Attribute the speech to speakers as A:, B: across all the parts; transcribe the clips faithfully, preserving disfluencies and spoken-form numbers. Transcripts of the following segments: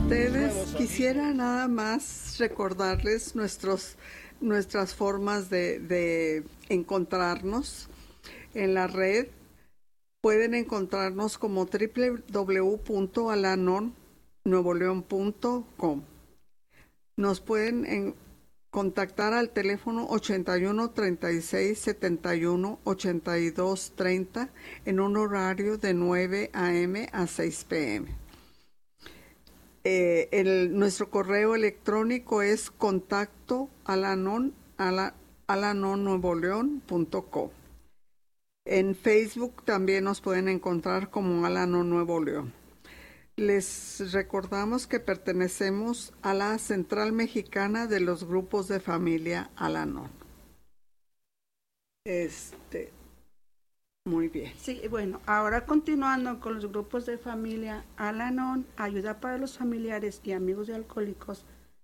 A: ustedes. Quisiera nada más recordarles nuestros, nuestras formas de, de encontrarnos en la red. Pueden encontrarnos como doble u doble u doble u punto alanon nuevo león punto com. Nos pueden en, contactar al teléfono ochenta y uno, treinta y seis, setenta y uno, ochenta y dos, treinta en un horario de nueve a eme a seis pe eme. Eh, el, nuestro correo electrónico es contacto alanon, ala, alanon nuevo león punto com. En Facebook también nos pueden encontrar como Alanon Nuevo León. Les recordamos que pertenecemos a la Central Mexicana de los Grupos de Familia Alanon. Este, muy bien.
B: Sí, bueno, ahora continuando con los grupos de familia Alanon, ayuda para los familiares y amigos de alcohólicos.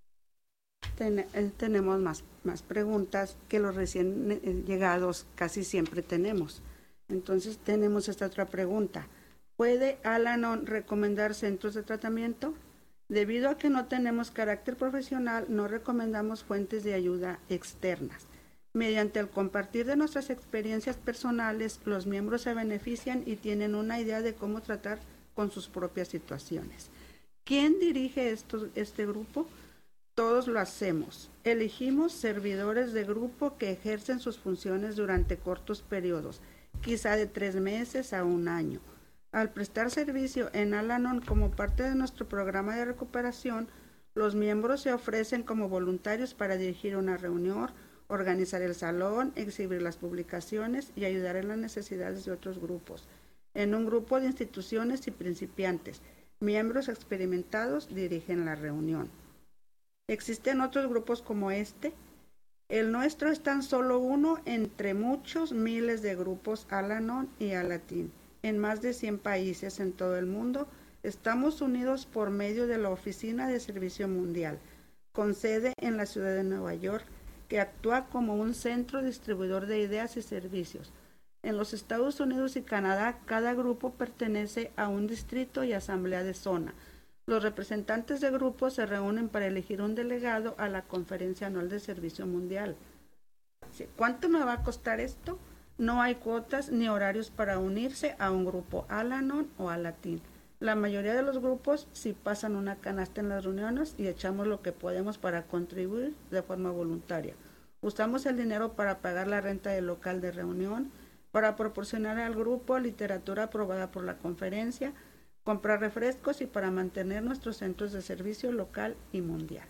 B: Ten, eh, tenemos más, más preguntas que los recién eh, llegados casi siempre tenemos. Entonces tenemos esta otra pregunta. ¿Puede Alanon recomendar centros de tratamiento? Debido a que no tenemos carácter profesional, no recomendamos fuentes de ayuda externas. Mediante el compartir de nuestras experiencias personales, los miembros se benefician y tienen una idea de cómo tratar con sus propias situaciones. ¿Quién dirige esto, este grupo? Todos lo hacemos. Elegimos servidores de grupo que ejercen sus funciones durante cortos periodos, quizá de tres meses a un año. Al prestar servicio en Alanon como parte de nuestro programa de recuperación, los miembros se ofrecen como voluntarios para dirigir una reunión, organizar el salón, exhibir las publicaciones y ayudar en las necesidades de otros grupos. En un grupo de instituciones y principiantes, miembros experimentados dirigen la reunión. ¿Existen otros grupos como este? El nuestro es tan solo uno entre muchos miles de grupos Alanon y Alatín. En más de cien países en todo el mundo, estamos unidos por medio de la Oficina de Servicio Mundial, con sede en la ciudad de Nueva York, que actúa como un centro distribuidor de ideas y servicios. En los Estados Unidos y Canadá, cada grupo pertenece a un distrito y asamblea de zona. Los representantes de grupos se reúnen para elegir un delegado a la Conferencia Anual de Servicio Mundial. ¿Cuánto me va a costar esto? No hay cuotas ni horarios para unirse a un grupo Alanon o Alatín. La mayoría de los grupos sí pasan una canasta en las reuniones y echamos lo que podemos para contribuir de forma voluntaria. Usamos el dinero para pagar la renta del local de reunión, para proporcionar al grupo literatura aprobada por la conferencia, comprar refrescos y para mantener nuestros centros de servicio local y mundial.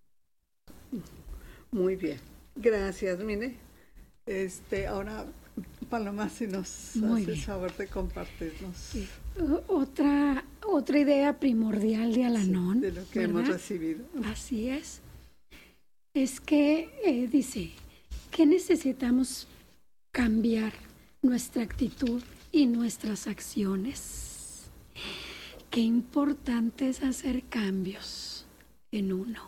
A: Muy bien. Gracias, mire. Este, ahora Paloma, si nos
C: Muy
A: hace
C: bien.
A: favor de compartirnos.
C: Sí. Otra, otra idea primordial de Alanon,
A: sí, de lo que
C: ¿verdad?
A: hemos recibido.
C: Así es. Es que eh, dice que necesitamos cambiar nuestra actitud y nuestras acciones. Qué importante es hacer cambios en uno.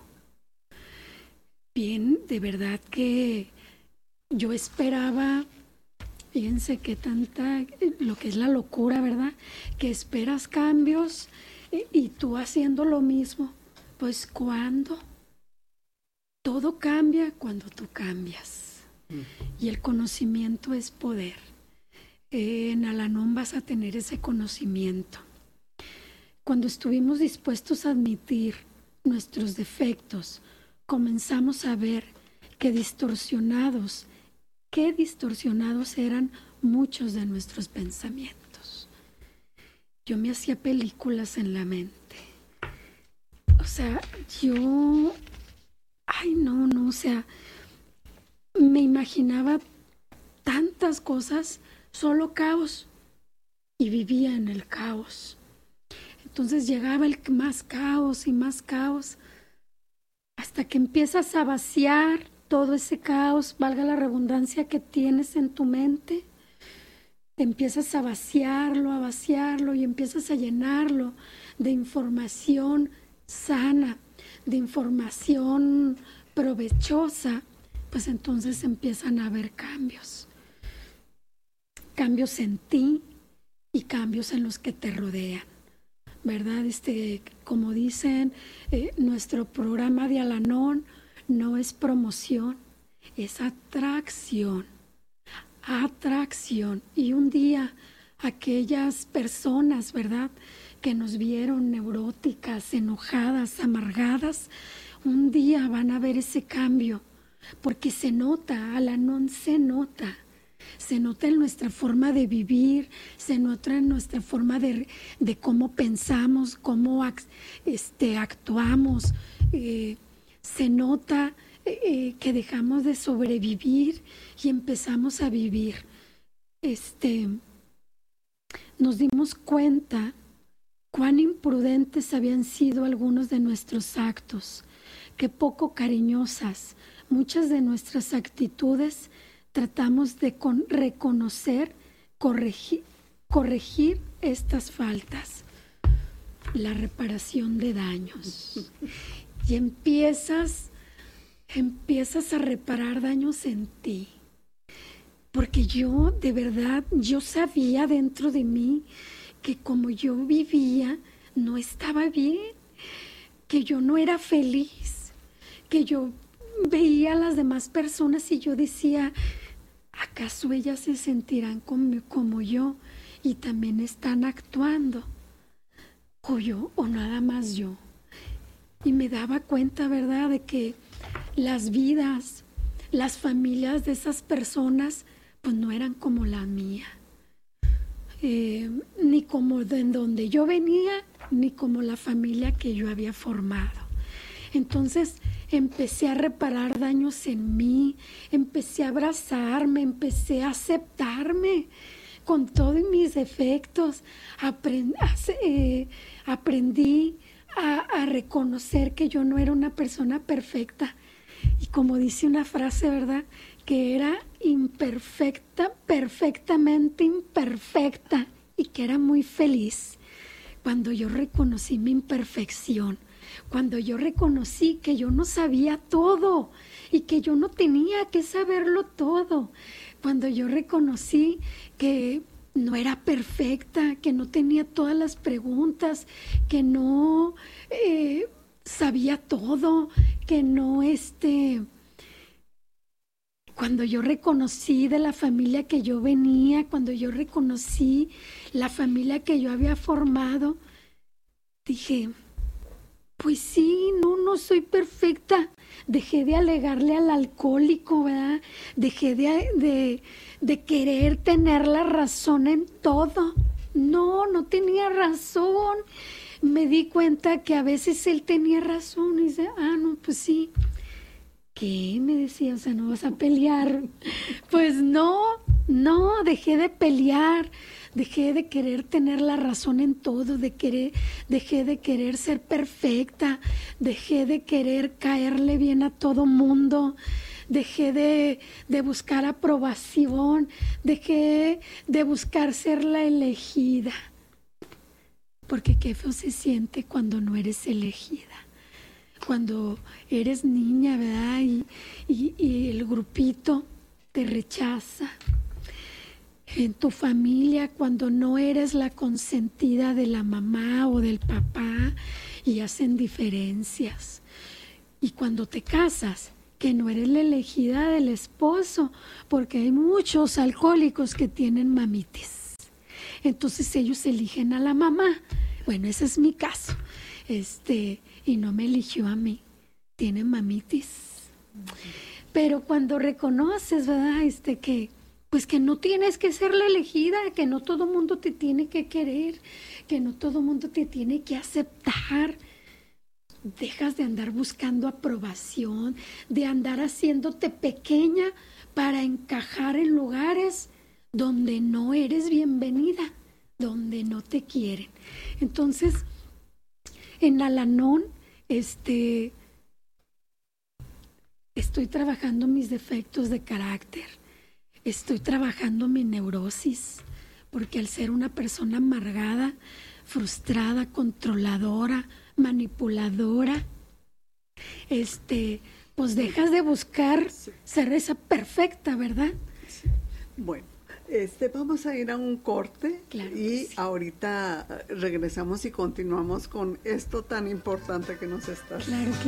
C: Bien, de verdad que yo esperaba, fíjense que tanta, lo que es la locura, ¿verdad? Que esperas cambios y, y tú haciendo lo mismo. Pues, ¿cuándo? Todo cambia cuando tú cambias. Mm. Y el conocimiento es poder. Eh, en Alanon vas a tener ese conocimiento. Cuando estuvimos dispuestos a admitir nuestros defectos, comenzamos a ver que distorsionados Qué distorsionados eran muchos de nuestros pensamientos. Yo me hacía películas en la mente. O sea, yo... Ay, no, no, o sea, me imaginaba tantas cosas, solo caos, y vivía en el caos. Entonces llegaba el más caos y más caos, hasta que empiezas a vaciar todo ese caos, valga la redundancia que tienes en tu mente, empiezas a vaciarlo, a vaciarlo y empiezas a llenarlo de información sana, de información provechosa, pues entonces empiezan a haber cambios. Cambios en ti y cambios en los que te rodean. ¿verdad? Este, como dicen, eh, nuestro programa de Al-Anon no es promoción, es atracción, atracción. Y un día aquellas personas, ¿verdad?, que nos vieron neuróticas, enojadas, amargadas, un día van a ver ese cambio, porque se nota, Al-Anon se nota. Se nota en nuestra forma de vivir, se nota en nuestra forma de, de cómo pensamos, cómo este, actuamos. Eh, se nota eh, que dejamos de sobrevivir y empezamos a vivir. Este, nos dimos cuenta cuán imprudentes habían sido algunos de nuestros actos, qué poco cariñosas. Muchas de nuestras actitudes tratamos de con, reconocer, corregir, corregir estas faltas. La reparación de daños. Y empiezas, empiezas a reparar daños en ti. Porque yo, de verdad, yo sabía dentro de mí que como yo vivía, no estaba bien, que yo no era feliz, que yo veía a las demás personas y yo decía, ¿acaso ellas se sentirán como, como yo y también están actuando? O yo, o nada más yo. Y me daba cuenta, ¿verdad?, de que las vidas, las familias de esas personas, pues no eran como la mía. Eh, ni como de donde yo venía, ni como la familia que yo había formado. Entonces empecé a reparar daños en mí, empecé a abrazarme, empecé a aceptarme con todos mis defectos. Aprend, eh, aprendí a, a reconocer que yo no era una persona perfecta. Y como dice una frase, ¿verdad?, que era imperfecta, perfectamente imperfecta, y que era muy feliz cuando yo reconocí mi imperfección, cuando yo reconocí que yo no sabía todo y que yo no tenía que saberlo todo, cuando yo reconocí que no era perfecta, que no tenía todas las preguntas, que no eh, sabía todo, que no este... Cuando yo reconocí de la familia que yo venía, cuando yo reconocí la familia que yo había formado, dije, pues sí, no, no soy perfecta. Dejé de alegarle al alcohólico, ¿verdad? Dejé de, de, de querer tener la razón en todo. No, no tenía razón. Me di cuenta que a veces él tenía razón y dice, ah, no, pues sí. ¿Qué? Me decía, o sea, ¿no vas a pelear? Pues no, no, dejé de pelear, dejé de querer tener la razón en todo, de querer, dejé de querer ser perfecta, dejé de querer caerle bien a todo mundo, dejé de, de buscar aprobación, dejé de buscar ser la elegida. Porque qué feo se siente cuando no eres elegida. Cuando eres niña, ¿verdad? Y, y, y el grupito te rechaza. En tu familia, cuando no eres la consentida de la mamá o del papá y hacen diferencias. Y cuando te casas, que no eres la elegida del esposo, porque hay muchos alcohólicos que tienen mamitis. Entonces ellos eligen a la mamá. Bueno, ese es mi caso. Este... y no me eligió a mí, tiene mamitis. Pero cuando reconoces, ¿verdad?, este, que, pues que no tienes que ser la elegida, que no todo mundo te tiene que querer, que no todo mundo te tiene que aceptar, dejas de andar buscando aprobación, de andar haciéndote pequeña para encajar en lugares donde no eres bienvenida, donde no te quieren. Entonces, en Al-Anon, este, estoy trabajando mis defectos de carácter, estoy trabajando mi neurosis, porque al ser una persona amargada, frustrada, controladora, manipuladora, este, pues dejas de buscar ser esa perfecta, ¿verdad?
A: Sí. Bueno, Este, vamos a ir a un corte
C: Claro
A: y
C: que sí.
A: ahorita regresamos y continuamos con esto tan importante que nos estás
C: Claro que